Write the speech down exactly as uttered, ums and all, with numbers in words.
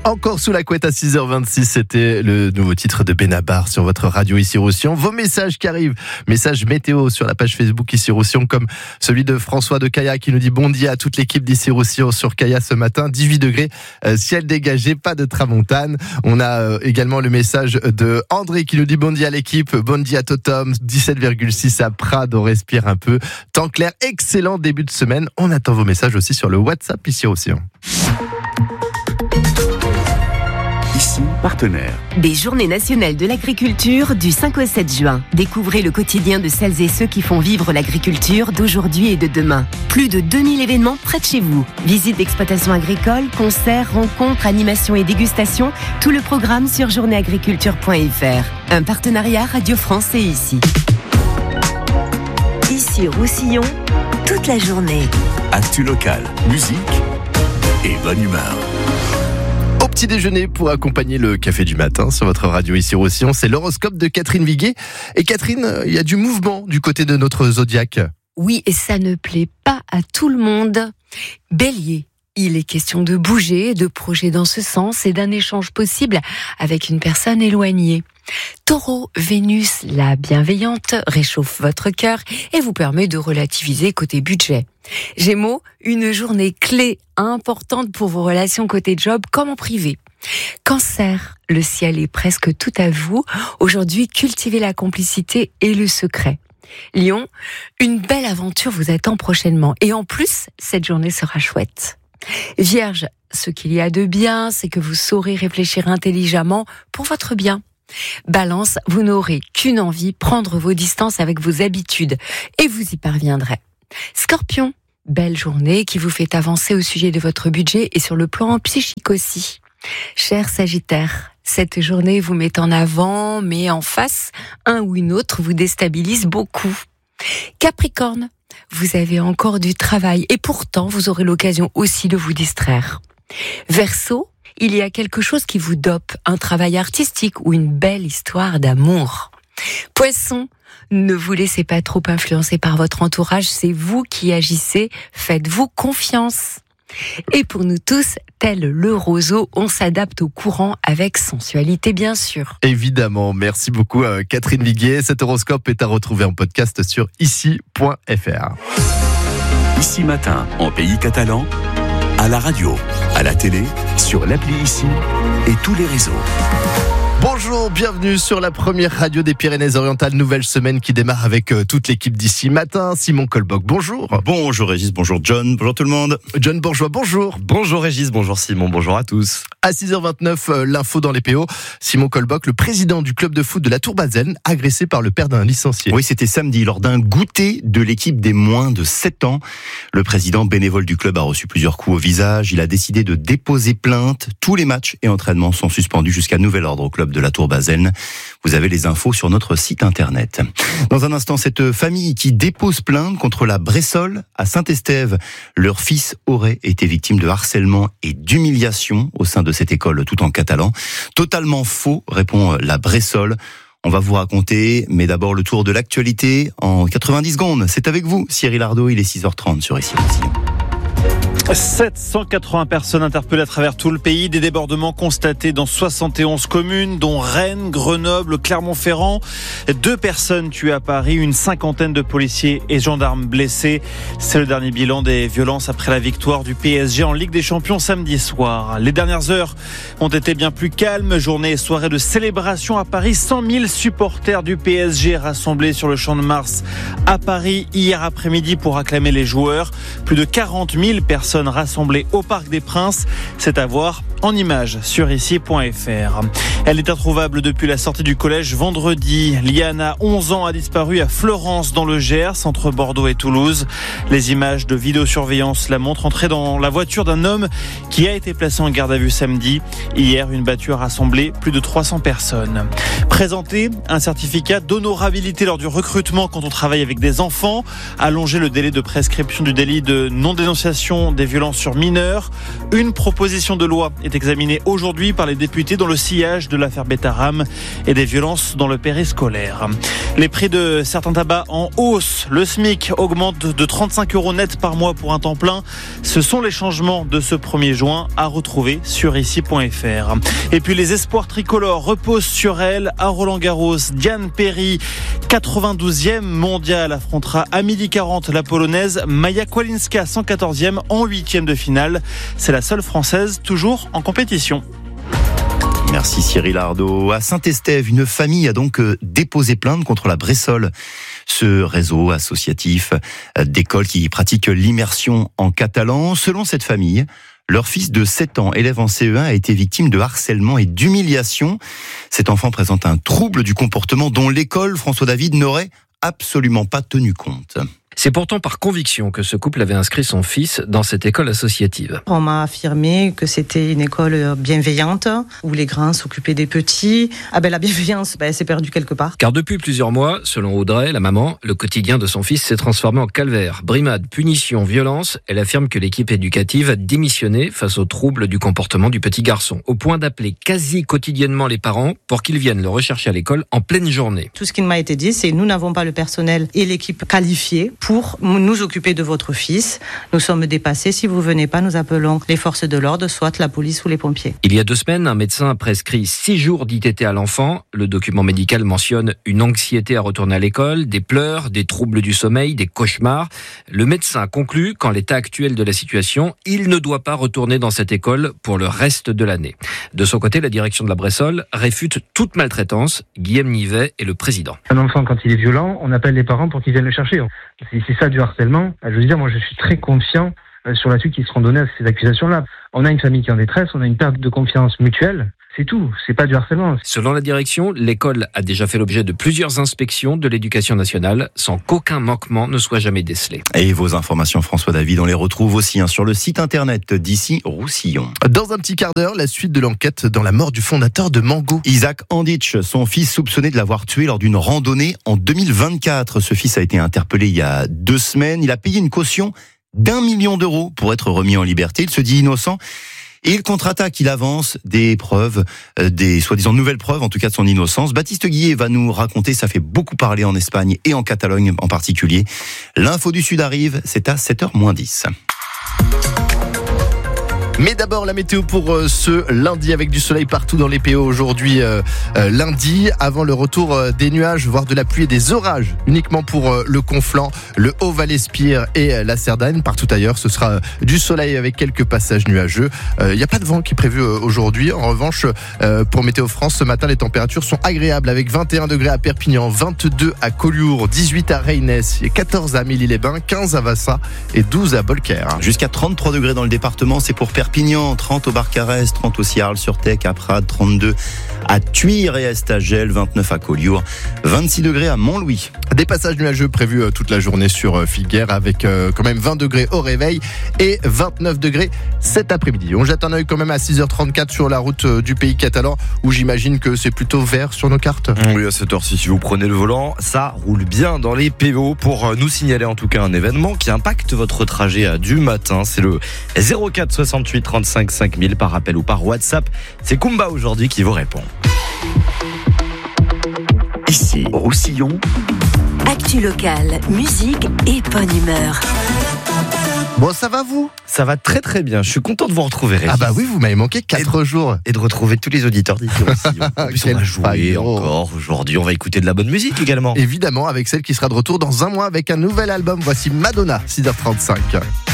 Encore sous la couette à six heures vingt-six, c'était le nouveau titre de Benabar sur votre radio ici Roussillon. Vos messages qui arrivent, messages météo sur la page Facebook ici Roussillon, comme celui de François de Caya qui nous dit bon dia à toute l'équipe d'ici Roussillon sur Caya ce matin, dix-huit degrés, euh, ciel dégagé, pas de tramontane. On a euh, également le message de André qui nous dit bon dia à l'équipe, bon dia à Totom, dix-sept virgule six à Prades, on respire un peu. Temps clair, excellent début de semaine. On attend vos messages aussi sur le WhatsApp ici Roussillon. Ici, partenaire. Des Journées nationales de l'agriculture du cinq au sept juin. Découvrez le quotidien de celles et ceux qui font vivre l'agriculture d'aujourd'hui et de demain. Plus de deux mille événements près de chez vous. Visites d'exploitations agricoles, concerts, rencontres, animations et dégustations. Tout le programme sur journée agriculture point f r. Un partenariat Radio France et ici. Ici Roussillon, toute la journée. Actu local, musique et bonne humeur. Au petit déjeuner pour accompagner le café du matin sur votre radio ici Roussillon, c'est l'horoscope de Catherine Viguet. Et Catherine, il y a du mouvement du côté de notre zodiaque. Oui, et ça ne plaît pas à tout le monde. Bélier, il est question de bouger, de projets dans ce sens et d'un échange possible avec une personne éloignée. Taureau, Vénus, la bienveillante, réchauffe votre cœur et vous permet de relativiser côté budget. Gémeaux, une journée clé importante pour vos relations côté job comme en privé. Cancer, le ciel est presque tout à vous. Aujourd'hui, cultivez la complicité et le secret. Lion, une belle aventure vous attend prochainement et en plus, cette journée sera chouette. Vierge, ce qu'il y a de bien, c'est que vous saurez réfléchir intelligemment pour votre bien. Balance, vous n'aurez qu'une envie, prendre vos distances avec vos habitudes et vous y parviendrez. Scorpion, belle journée qui vous fait avancer au sujet de votre budget et sur le plan psychique aussi. Cher Sagittaire, cette journée vous met en avant, mais en face, un ou une autre vous déstabilise beaucoup. Capricorne, vous avez encore du travail et pourtant vous aurez l'occasion aussi de vous distraire. Verseau, il y a quelque chose qui vous dope, un travail artistique ou une belle histoire d'amour. Poisson, ne vous laissez pas trop influencer par votre entourage, c'est vous qui agissez, faites-vous confiance. Et pour nous tous, tel le roseau, on s'adapte au courant avec sensualité bien sûr. Évidemment, merci beaucoup à Catherine Viguet. Cet horoscope est à retrouver en podcast sur ici point f r. Ici matin, en pays catalan, à la radio, à la télé, sur l'appli Ici et tous les réseaux. Bonjour, bienvenue sur la première radio des Pyrénées-Orientales. Nouvelle semaine qui démarre avec euh, toute l'équipe d'ici matin. Simon Colboc, bonjour. Bonjour Régis, bonjour John, bonjour tout le monde. John Bourgeois, bonjour. Bonjour Régis, bonjour Simon, bonjour à tous. À six heures vingt-neuf, euh, l'info dans les P O. Simon Colboc, le président du club de foot de la Tour Baselne, agressé par le père d'un licencié. Oui, c'était samedi, lors d'un goûter de l'équipe des moins de sept ans. Le président bénévole du club a reçu plusieurs coups au visage. Il a décidé de déposer plainte. Tous les matchs et entraînements sont suspendus jusqu'à nouvel ordre au club de la Tour Baselne. Vous avez les infos sur notre site internet. Dans un instant, cette famille qui dépose plainte contre la Bressol à Saint-Estève. Leur fils aurait été victime de harcèlement et d'humiliation au sein de cette école tout en catalan. Totalement faux, répond la Bressol. On va vous raconter, mais d'abord le tour de l'actualité en quatre-vingt-dix secondes. C'est avec vous, Cyril Ardo, il est six heures trente sur Ici Roussillon. sept cent quatre-vingts personnes interpellées à travers tout le pays, des débordements constatés dans soixante et onze communes, dont Rennes, Grenoble, Clermont-Ferrand. Deux personnes tuées à Paris, une cinquantaine de policiers et gendarmes blessés. C'est le dernier bilan des violences après la victoire du P S G en Ligue des Champions samedi soir. Les dernières heures ont été bien plus calmes. Journée et soirée de célébration à Paris. cent mille supporters du P S G rassemblés sur le Champ de Mars à Paris hier après-midi pour acclamer les joueurs. Plus de quarante mille personnes rassemblées au Parc des Princes. C'est à voir en images sur ici point f r. Elle est introuvable depuis la sortie du collège vendredi. Liana, onze ans, a disparu à Fleurance dans le Gers, entre Bordeaux et Toulouse. Les images de vidéosurveillance la montrent entrer dans la voiture d'un homme qui a été placé en garde à vue samedi. Hier, une battue a rassemblé plus de trois cents personnes. Présenter un certificat d'honorabilité lors du recrutement quand on travaille avec des enfants. Allonger le délai de prescription du délit de non-dénonciation des des violences sur mineurs. Une proposition de loi est examinée aujourd'hui par les députés dans le sillage de l'affaire Betaram et des violences dans le périscolaire. Les prix de certains tabacs en hausse. Le SMIC augmente de trente-cinq euros net par mois pour un temps plein. Ce sont les changements de ce premier juin à retrouver sur ici point f r. Et puis les espoirs tricolores reposent sur elle. À Roland-Garros, Diane Perry, quatre-vingt-douzième mondiale, affrontera à midi quarante la polonaise Maja Kłalinska, cent quatorzième en huitième de finale. C'est la seule française toujours en compétition. Merci Cyril Ardo. À Saint-Estève, une famille a donc déposé plainte contre la Bressol, ce réseau associatif d'écoles qui pratique l'immersion en catalan. Selon cette famille, leur fils de sept ans, élève en C E un, a été victime de harcèlement et d'humiliation. Cet enfant présente un trouble du comportement dont l'école, François David, n'aurait absolument pas tenu compte. C'est pourtant par conviction que ce couple avait inscrit son fils dans cette école associative. On m'a affirmé que c'était une école bienveillante, où les grands s'occupaient des petits. Ah ben la bienveillance, ben, elle s'est perdue quelque part. Car depuis plusieurs mois, selon Audrey, la maman, le quotidien de son fils s'est transformé en calvaire. Brimade, punition, violence. Elle affirme que l'équipe éducative a démissionné face aux troubles du comportement du petit garçon, au point d'appeler quasi quotidiennement les parents pour qu'ils viennent le rechercher à l'école en pleine journée. Tout ce qui m'a été dit, c'est nous n'avons pas le personnel et l'équipe qualifiée pour nous occuper de votre fils. Nous sommes dépassés. Si vous venez pas, nous appelons les forces de l'ordre, soit la police ou les pompiers. Il y a deux semaines, un médecin a prescrit six jours d'I T T à l'enfant. Le document médical mentionne une anxiété à retourner à l'école, des pleurs, des troubles du sommeil, des cauchemars. Le médecin conclut qu'en l'état actuel de la situation, il ne doit pas retourner dans cette école pour le reste de l'année. De son côté, la direction de la Bressol réfute toute maltraitance. Guillaume Nivet est le président. Un enfant, quand il est violent, on appelle les parents pour qu'ils viennent le chercher. Si c'est ça du harcèlement, je veux dire, moi je suis très confiant sur la suite qui seront données à ces accusations-là. On a une famille qui est en détresse, on a une perte de confiance mutuelle. C'est tout, c'est pas du harcèlement. Selon la direction, l'école a déjà fait l'objet de plusieurs inspections de l'éducation nationale sans qu'aucun manquement ne soit jamais décelé. Et vos informations, François David, on les retrouve aussi hein, sur le site internet d'ici Roussillon. Dans un petit quart d'heure, la suite de l'enquête dans la mort du fondateur de Mango. Isaac Anditch, son fils soupçonné de l'avoir tué lors d'une randonnée en deux mille vingt-quatre. Ce fils a été interpellé il y a deux semaines. Il a payé une caution d'un million d'euros pour être remis en liberté. Il se dit innocent. Et il contre-attaque, il avance des preuves, euh, des soi-disant nouvelles preuves, en tout cas de son innocence. Baptiste Guillet va nous raconter, ça fait beaucoup parler en Espagne et en Catalogne en particulier. L'info du Sud arrive, c'est à sept heures moins dix. Mais d'abord la météo pour euh, ce lundi avec du soleil partout dans les P O aujourd'hui euh, euh, lundi avant le retour euh, des nuages voire de la pluie et des orages uniquement pour euh, le Conflent, le Haut-Val-Espire et euh, la Cerdagne. Partout ailleurs ce sera euh, du soleil avec quelques passages nuageux. Il euh, n'y a pas de vent qui est prévu euh, aujourd'hui. En revanche euh, pour Météo France ce matin les températures sont agréables avec vingt et un degrés à Perpignan, vingt-deux à Collioure, dix-huit à Reynès, quatorze à Amélie-les-Bains, quinze à Vassa et douze à Bolquer. Jusqu'à trente-trois degrés dans le département, c'est pour Perpignan, trente au Barcarès, trente aussi à Arles-sur-Tech, à Prades, trente-deux à Tuire et à Estagel, vingt-neuf à Collioure, vingt-six degrés à Montlouis. Des passages nuageux prévus toute la journée sur Figueres avec quand même vingt degrés au réveil et vingt-neuf degrés cet après-midi. On jette un œil quand même à six heures trente-quatre sur la route du pays catalan où j'imagine que c'est plutôt vert sur nos cartes. Oui, à cette heure-ci, si vous prenez le volant, ça roule bien dans les P O pour nous signaler en tout cas un événement qui impacte votre trajet du matin. C'est le zéro quatre soixante-huit trente-cinq cinq mille par appel ou par WhatsApp. C'est Kumba aujourd'hui qui vous répond. Ici, Roussillon. Actu locale, musique et bonne humeur. Bon, ça va vous ? Ça va très très bien. Je suis content de vous retrouver, Régis. Ah bah oui, vous m'avez manqué quatre jours. Et de retrouver tous les auditeurs d'ici Roussillon. En plus, on va jouer encore aujourd'hui. On va écouter de la bonne musique également. Évidemment, avec celle qui sera de retour dans un mois avec un nouvel album. Voici Madonna, six heures trente-cinq.